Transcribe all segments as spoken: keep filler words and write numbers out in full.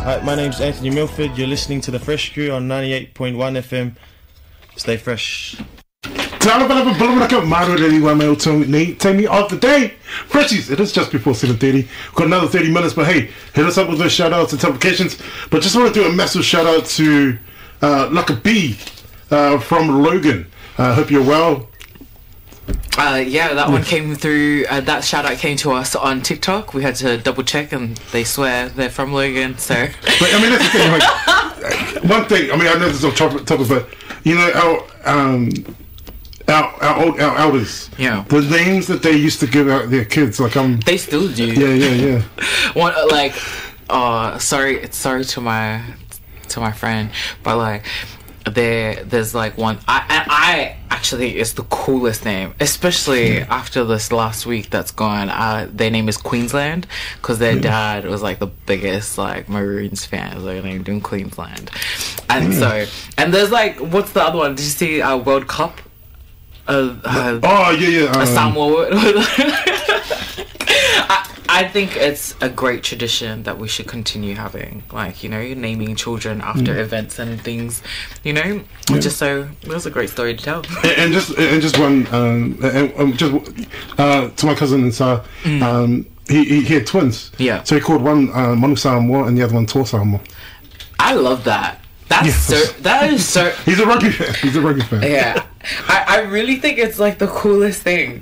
Hi, my name's Anthony Milford. You're listening to The Fresh Crew on ninety-eight point one F M. Stay fresh. Take me off the day. Freshies, it is just before seven thirty. We've got another thirty minutes, but hey, hit us up with those shout outs and supplications. But just want to do a massive shout out to uh, Lucky B uh, from Logan. I uh, hope you're well. Uh, yeah, that one came through. Uh, that shout out came to us on TikTok. We had to double check, and they swear they're from Logan. So, but I mean, that's the thing. Like, one thing. I mean, I know this is off topic, topic, but you know, our um, our our, old, our elders. Yeah. The names that they used to give out their kids, like um. They still do. Yeah, yeah, yeah. One like, uh, sorry, it's sorry to my to my friend, but like. There, there's like one. I, and I actually it's the coolest name, especially yeah. after this last week that's gone. Uh, their name is Queensland because their yeah. dad was like the biggest like Maroons fan. So they named him Queensland, and yeah. so and there's like what's the other one? Did you see uh, World Cup? Uh, uh, oh yeah, yeah. Um, a Samoa. I, I think it's a great tradition that we should continue having, like, you know, naming children after mm. events and things, you know, yeah. just so it was a great story to tell. And, and just and just one, um, and, and just uh, to my cousin Sa, mm. um, he, he he had twins, yeah. So he called one uh, Manu Samoa and the other one Tor Samoa. I love that. That's yes. so. That is so. He's a rugby fan. He's a rugby fan. Yeah, I, I really think it's like the coolest thing.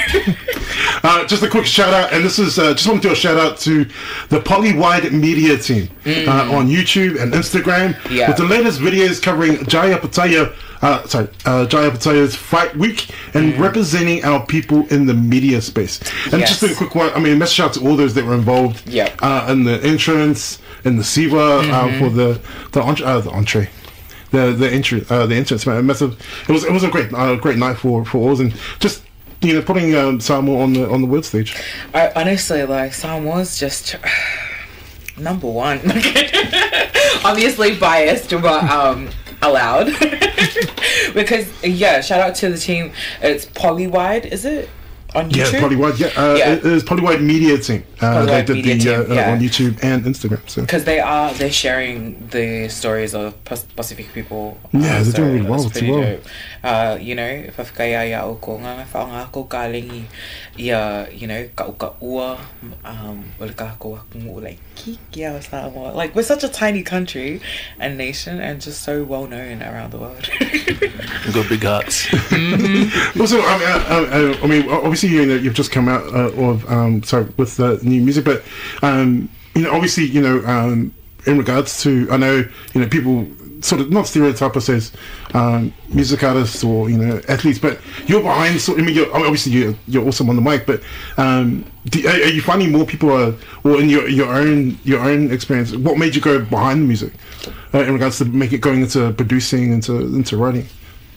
uh, just a quick shout out, and this is uh, just want to do a shout out to the Polywide Media team mm. uh, on YouTube and Instagram yeah. with the latest videos covering Jaya Pataya. Uh, sorry, uh, Jaya Pataya's Fight Week and mm. representing our people in the media space. And yes. just a quick one. I mean, message out to all those that were involved. Yeah. Uh, in the entrance. In the Siva mm-hmm. uh, for the the, entre- uh, the entree, the the entry, uh, the entrance. Man, massive. It was it was a great uh, great night for for us, and just you know putting um, Samoa on the on the world stage. I honestly like Samoa's just number one. Obviously biased, but um allowed because yeah. Shout out to the team. It's Polywide, is it? On YouTube? Yeah, Polywide. Yeah, uh, yeah. It is Polywide Media team. Uh, they did the uh, yeah. uh, on YouTube and Instagram. So because they are they're sharing the stories of Pacific people. Yeah, uh, they're so doing really well. Pretty well. dope. Uh, you know, if I've kaya ya ko nga fa nga ko galing ya, you know, ka ka ua um wala ka ko like kikia Samoa. Like we're such a tiny country and nation and just so well known around the world. We've got big hearts. Mm-hmm. Also, I mean, I, I, I mean, obviously you know you've just come out uh, of um sorry with the new music, but um you know obviously you know um in regards to I know you know people sort of not stereotype us as um, music artists or you know athletes, but you're behind. So I mean, you're, obviously you're, you're awesome on the mic, but um, do, are, are you finding more people are, or in your your own your own experience? What made you go behind the music uh, in regards to make it going into producing into into writing?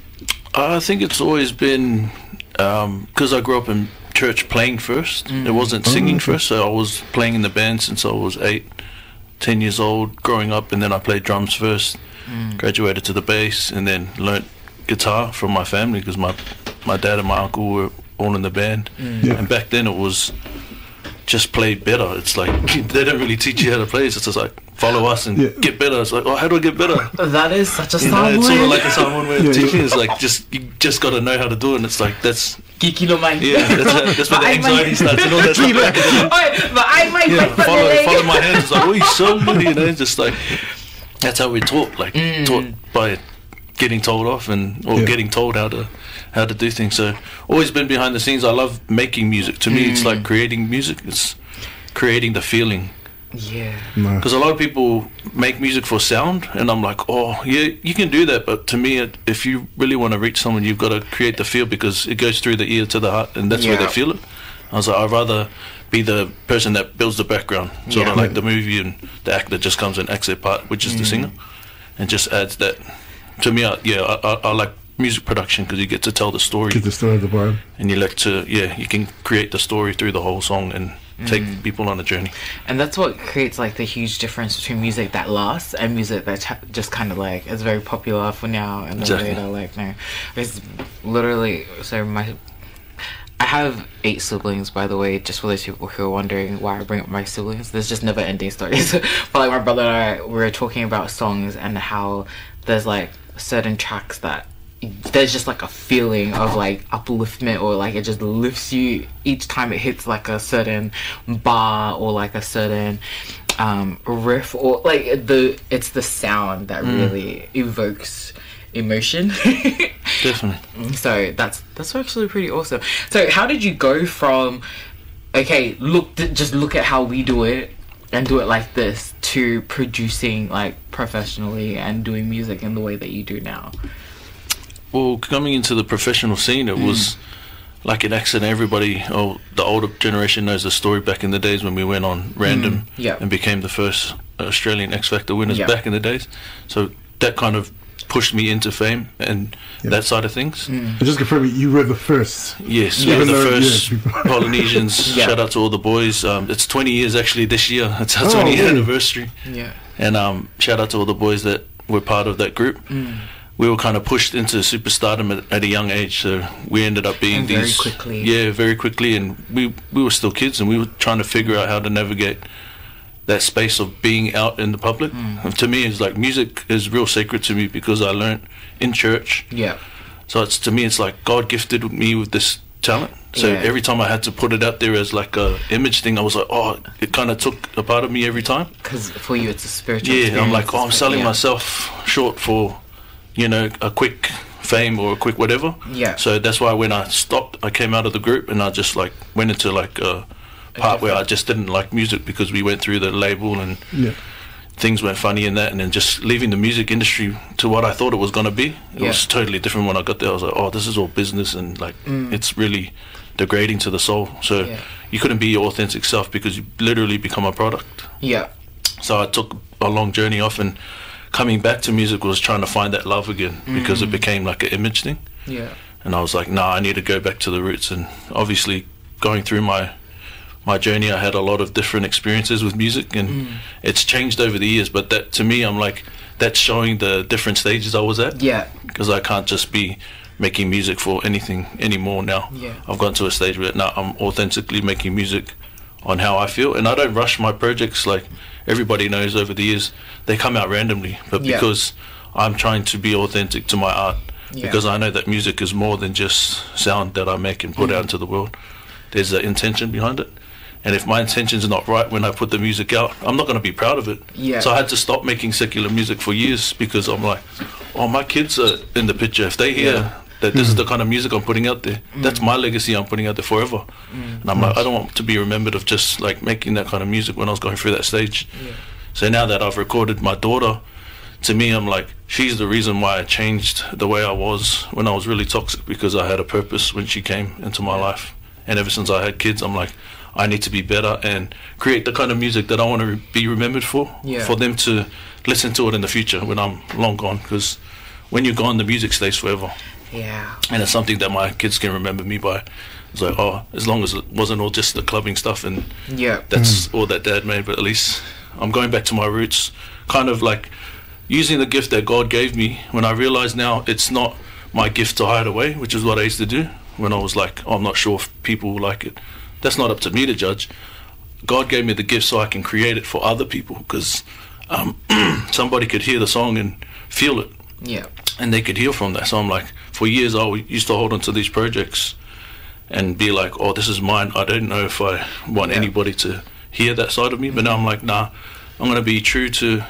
I think it's always been because um, I grew up in church playing first. Mm. It wasn't singing oh, okay. first, so I was playing in the band since I was eight, ten years old, growing up, and then I played drums first. Mm. Graduated to the bass and then learnt guitar from my family because my my dad and my uncle were all in the band. Mm. Yeah. And back then it was just play better. It's like they don't really teach you how to play. It's just like follow us and yeah. get better. It's like, oh, how do I get better? That is such a you know, Samoan it's way. sort of like a Samoan way of yeah, teaching. yeah. It's like just you just got to know how to do it. And it's like that's Kiki lo mai. yeah, that's, how, that's where the anxiety starts and all that stuff. But I might yeah, follow follow my hands. It's like oh, you so good, you know, just like. That's how we taught, like mm. taught by getting told off and or yeah. getting told how to how to do things. So always been behind the scenes. I love making music. To mm. me, it's like creating music. It's creating the feeling. Yeah. Because a lot of people make music for sound, and I'm like, oh yeah, you can do that. But to me, it, if you really want to reach someone, you've got to create the feel because it goes through the ear to the heart, and that's yeah. where they feel it. I was like, I'd rather be the person that builds the background, sort yeah. of like the movie, and the actor just comes and acts their part, which is mm. the singer, and just adds that. To me, I, yeah, I, I, I like music production because you get to tell the story, get the story of the vibe, and you like to, yeah, you can create the story through the whole song and mm. take people on a journey. And that's what creates like the huge difference between music that lasts and music that ch- just kind of like is very popular for now and the exactly. way that like no, it's literally so my. I have eight siblings, by the way, just for those people who are wondering why I bring up my siblings. There's just never ending stories. But like my brother and I, we were talking about songs and how there's like certain tracks that there's just like a feeling of like upliftment, or like it just lifts you each time it hits like a certain bar or like a certain um, riff, or like the it's the sound that mm. really evokes emotion. Definitely. So that's that's actually pretty awesome. So how did you go from okay, look just look at how we do it and do it like this, to producing like professionally and doing music in the way that you do now? Well, coming into the professional scene, it mm. was like an accident. Everybody, oh, the older generation knows the story back in the days when we went on Random mm. yep. and became the first Australian X Factor winners yep. back in the days. So that kind of pushed me into fame and yep. that side of things. Mm. And just confirm, you were the first. Yes, we were the first yeah. Polynesians. yeah. Shout out to all the boys. Um, it's twenty years actually this year. It's our oh, twentieth yeah. anniversary. Yeah. And um, shout out to all the boys that were part of that group. Mm. We were kind of pushed into superstardom at, at a young age, so we ended up being and these very quickly. Yeah, very quickly, and we we were still kids, and we were trying to figure out how to navigate that space of being out in the public. Mm. And to me, it's like music is real sacred to me because I learned in church. Yeah. So it's to me, it's like God gifted me with this talent. So yeah. every time I had to put it out there as like a image thing, I was like, oh, it kind of took a part of me every time. Because for you, it's a spiritual. Yeah, I'm like, oh, I'm selling yeah. myself short for, you know, a quick fame or a quick whatever. Yeah. So that's why when I stopped, I came out of the group and I just like went into like a part where I just didn't like music because we went through the label and yeah. things went funny in that, and then just leaving the music industry to what I thought it was going to be. It yeah. was totally different when I got there. I was like, oh, this is all business, and like mm. it's really degrading to the soul. So yeah. you couldn't be your authentic self because you literally become a product. Yeah. So I took a long journey off, and coming back to music was trying to find that love again because mm. it became like an image thing. Yeah. And I was like, nah, I need to go back to the roots. And obviously going through my my journey, I had a lot of different experiences with music, and mm. it's changed over the years, but that to me, I'm like, that's showing the different stages I was at. Yeah. Because I can't just be making music for anything anymore now. Yeah. I've gotten to a stage where now I'm authentically making music on how I feel, and I don't rush my projects. Like everybody knows over the years, they come out randomly, but yeah. because I'm trying to be authentic to my art, yeah. because I know that music is more than just sound that I make and put mm. out into the world. There's an intention behind it. And if my intention's not right when I put the music out, I'm not going to be proud of it. Yeah. So I had to stop making secular music for years because I'm like, oh, my kids are in the picture. If they hear yeah. that this mm. is the kind of music I'm putting out there, mm. that's my legacy I'm putting out there forever. Mm. And I'm like, I don't want to be remembered of just like making that kind of music when I was going through that stage. Yeah. So now that I've recorded my daughter, to me, I'm like, she's the reason why I changed the way I was when I was really toxic, because I had a purpose when she came into my life. And ever since I had kids, I'm like, I need to be better and create the kind of music that I want to re- be remembered for, yeah. for them to listen to it in the future when I'm long gone. Because when you're gone, the music stays forever. Yeah. And it's something that my kids can remember me by. It's like, oh, as long as it wasn't all just the clubbing stuff and yeah. that's mm. all that dad made, but at least I'm going back to my roots, kind of like using the gift that God gave me when I realize now it's not my gift to hide away, which is what I used to do when I was like, oh, I'm not sure if people will like it. That's not up to me to judge. God gave me the gift so I can create it for other people, because um, somebody could hear the song and feel it. Yeah. And they could heal from that. So I'm like, for years I used to hold on to these projects and be like, oh, this is mine. I don't know if I want yeah. anybody to hear that side of me. Mm-hmm. But now I'm like, nah, I'm going to be true to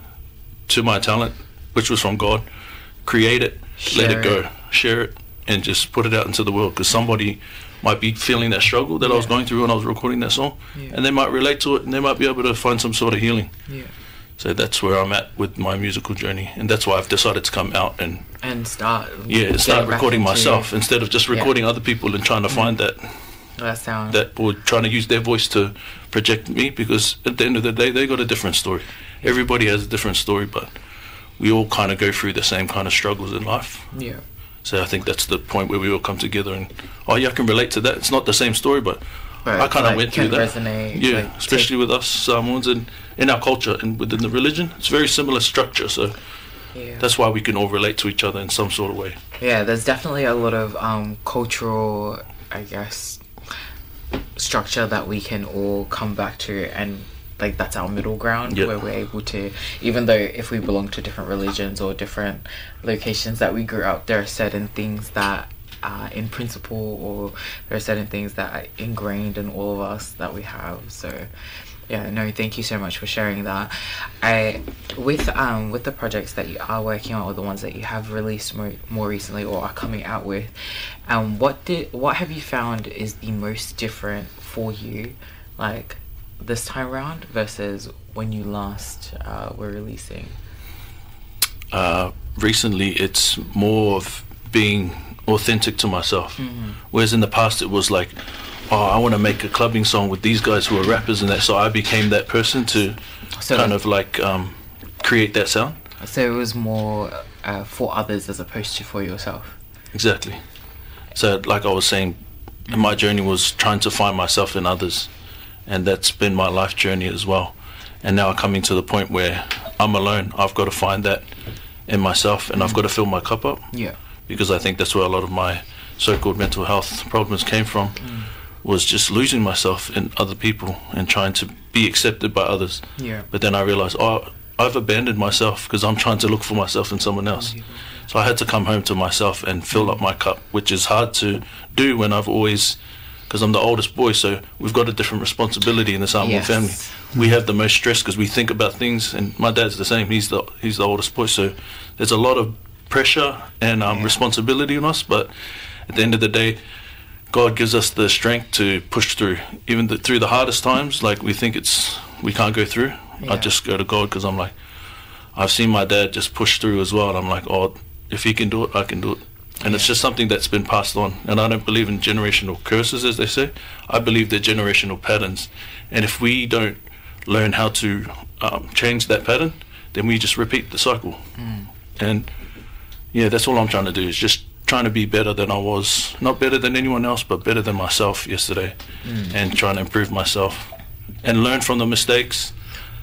to my talent, which was from God. Create it, share let it go, it. share it, and just put it out into the world, because somebody might be feeling that struggle that yeah. I was going through when I was recording that song, yeah. and they might relate to it, and they might be able to find some sort of healing. Yeah. So that's where I'm at with my musical journey, and that's why I've decided to come out and and start yeah start recording myself instead of just recording yeah. other people and trying to find that that sound that or trying to use their voice to project me, because at the end of the day they got a different story. Yeah. Everybody has a different story, but we all kind of go through the same kind of struggles in life. Yeah. So I think that's the point where we all come together and, oh yeah, I can relate to that. It's not the same story, but right. I kind of like, went through that. Resonate, yeah, like, especially take... with us Samoans and in our culture and within the religion. It's very similar structure, so yeah. that's why we can all relate to each other in some sort of way. Yeah, there's definitely a lot of um, cultural I guess, structure that we can all come back to, and like that's our middle ground, yep. where we're able to, even though if we belong to different religions or different locations that we grew up, there are certain things that are in principle, or there are certain things that are ingrained in all of us that we have. So yeah, no, thank you so much for sharing that. I, with um with the projects that you are working on, or the ones that you have released more, more recently or are coming out with, um, what did what have you found is the most different for you, like this time around versus when you last uh, were releasing? Uh, recently, it's more of being authentic to myself, mm-hmm. whereas in the past it was like, oh, I want to make a clubbing song with these guys who are rappers and that, so I became that person to so kind of like um, create that sound. So it was more uh, for others as opposed to for yourself. Exactly. So like I was saying, my journey was trying to find myself in others, and that's been my life journey as well. And now I'm coming to the point where I'm alone. I've got to find that in myself, and mm. I've got to fill my cup up. Yeah. Because I think that's where a lot of my so-called mental health problems came from. Mm. Was just losing myself in other people and trying to be accepted by others. Yeah. But then I realized, oh, I've abandoned myself because I'm trying to look for myself in someone else. So I had to come home to myself and fill mm. up my cup, which is hard to do when I've always, because I'm the oldest boy, so we've got a different responsibility in the Samoan yes. family. We have the most stress because we think about things, and my dad's the same. He's the he's the oldest boy, so there's a lot of pressure and um, yeah. responsibility on us. But at the end of the day, God gives us the strength to push through, even the, through the hardest times. Like we think it's we can't go through. Yeah. I just go to God because I'm like, I've seen my dad just push through as well, and I'm like, oh, if he can do it, I can do it. And yeah. it's just something that's been passed on. And I don't believe in generational curses, as they say. I believe they're generational patterns. And if we don't learn how to um, change that pattern, then we just repeat the cycle. Mm. And yeah, that's all I'm trying to do, is just trying to be better than I was. Not better than anyone else, but better than myself yesterday. Mm. And trying to improve myself and learn from the mistakes.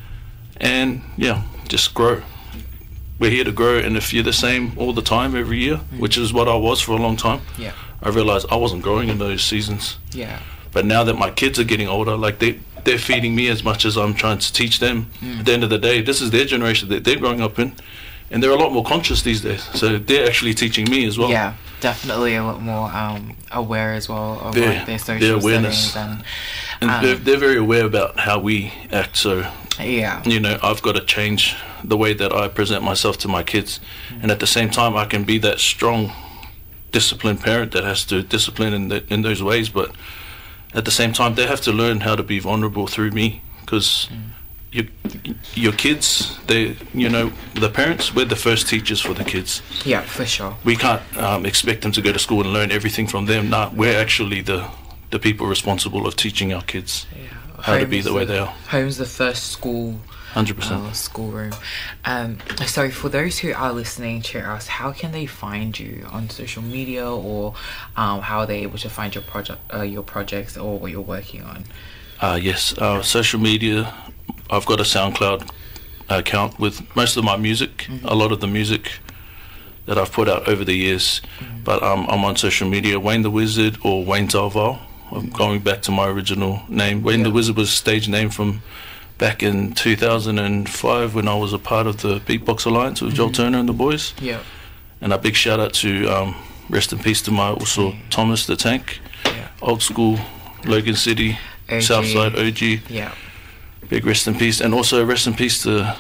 And yeah, just grow. We're here to grow, and if you're the same all the time, every year, mm. which is what I was for a long time, yeah. I realized I wasn't growing in those seasons. Yeah. But now that my kids are getting older, like they, they're feeding me as much as I'm trying to teach them. Mm. At the end of the day, this is their generation that they're growing up in, and they're a lot more conscious these days. So they're actually teaching me as well. Yeah, definitely a lot more um, aware as well of their, like their social their awareness. settings. And, and um, they're, they're very aware about how we act, so... Yeah. You know, I've got to change the way that I present myself to my kids. Mm. And at the same time, I can be that strong, disciplined parent that has to discipline in, the, in those ways. But at the same time, they have to learn how to be vulnerable through me. Because mm. your, your kids, they, you know, the parents, we're the first teachers for the kids. Yeah, for sure. We can't um, expect them to go to school and learn everything from them. Nah, we're actually the, the people responsible of teaching our kids. Yeah. How home's to be the way they are. Home's the first school, one hundred percent. Uh, schoolroom. Um, so for those who are listening to us, how can they find you on social media, or um, how are they able to find your project, uh, your projects, or what you're working on? Uh, yes, uh, social media. I've got a SoundCloud account with most of my music, mm-hmm. a lot of the music that I've put out over the years. Mm-hmm. But um, I'm on social media, Wayne the Wizard or Wayne Zalval. I'm going back to my original name. Wayne yeah. the Wizard was stage name from back in two thousand five when I was a part of the Beatbox Alliance with mm-hmm. Joel Turner and the boys. Yeah. And a big shout out to, um, rest in peace to my also yeah. Thomas the Tank, yeah. old school, Logan City, O G. Southside O G. Yeah. Big rest in peace. And also rest in peace to uh,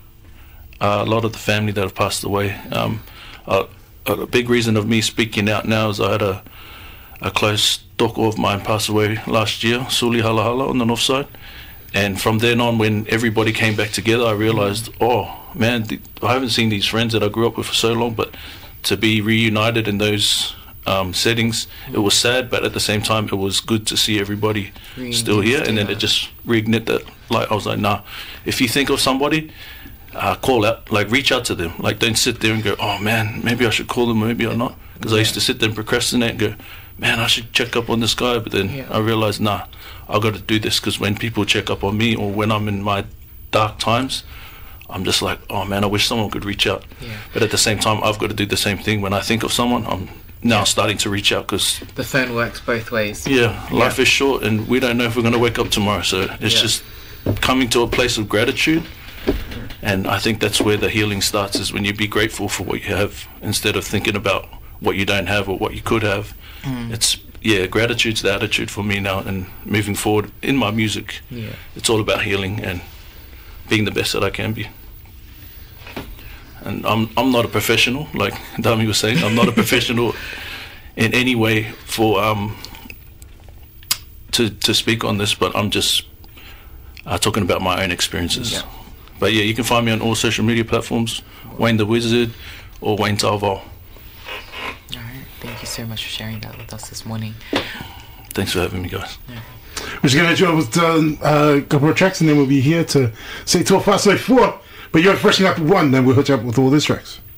a lot of the family that have passed away. Um, a, a big reason of me speaking out now is I had a a close toko of mine pass away last year, Suli Halahala on the north side. And from then on, when everybody came back together, I realized, oh man, th- I haven't seen these friends that I grew up with for so long, but to be reunited in those um, settings, it was sad, but at the same time, it was good to see everybody Reignited still here. And then it just reignited that, like, I was like, nah, if you think of somebody, uh, call out, like reach out to them. Like, don't sit there and go, oh man, maybe I should call them, maybe or not. Because yeah. I used to sit there and procrastinate and go, man, I should check up on this guy, but then yeah. I realized, nah, I got to do this, because when people check up on me, or when I'm in my dark times, I'm just like, oh man, I wish someone could reach out. Yeah. But at the same time, I've got to do the same thing. When I think of someone, I'm now starting to reach out because The phone works both ways. yeah, life is short and we don't know if we're going to wake up tomorrow. So it's Yeah. just coming to a place of gratitude. And I think that's where the healing starts, is when you be grateful for what you have instead of thinking about what you don't have or what you could have. It's, yeah, gratitude's the attitude for me now, and moving forward in my music. Yeah. It's all about healing and being the best that I can be. And I'm I'm not a professional, like Dami was saying. I'm not a professional in any way for um to to speak on this, but I'm just uh, talking about my own experiences. Yeah. But yeah, you can find me on all social media platforms, Wayne the Wizard or Wayne Talval. All right. Thank you so much for sharing that with us this morning. Thanks for having me, guys. We're just going to do with um, uh, a couple of tracks and then we'll be here to say twelve past four. But you're freshening up with one, then we'll hook you up with all these tracks.